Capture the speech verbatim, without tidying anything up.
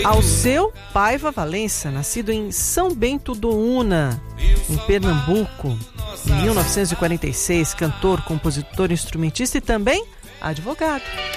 Alceu Paiva Valença, nascido em São Bento do Una, em Pernambuco, em mil novecentos e quarenta e seis, cantor, compositor, instrumentista e também advogado.